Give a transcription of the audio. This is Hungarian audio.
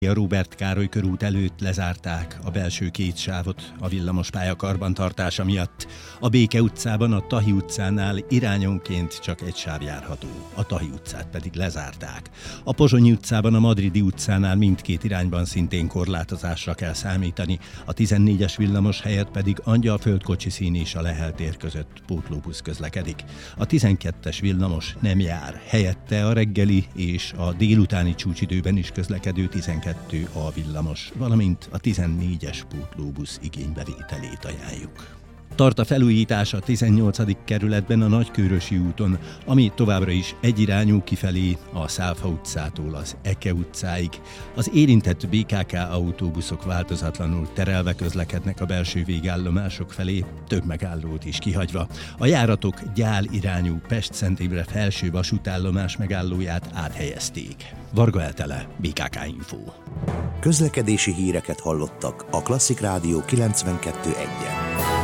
A Róbert Károly körút előtt lezárták a belső két sávot a villamospálya karbantartása miatt. A Béke utcában, a Tahi utcánál irányonként csak egy sáv járható, a Tahi utcát pedig lezárták. A Pozsonyi utcában, a Madridi utcánál mindkét irányban szintén korlátozásra kell számítani, a 14-es villamos helyett pedig Angyalföld kocsiszín és a Lehel tér között pótlóbusz közlekedik. A 12-es villamos nem jár, helyette a reggeli és a délutáni csúcsidőben is közlekedő 12 a villamos, valamint a 14-es pótlóbusz igénybevételét ajánljuk. Tart a felújítás a 18. kerületben a Nagykőrösi úton, ami továbbra is egyirányú kifelé a Szálfa utcától az Eke utcáig. Az érintett BKK autóbuszok változatlanul terelve közlekednek a belső végállomások felé, több megállót is kihagyva. A járatok Gyál irányú Pest-Szent Imre felső vasútállomás megállóját áthelyezték. Varga Eltele, BKK Info. Közlekedési híreket hallottak a Klasszik Rádió 92.1-en.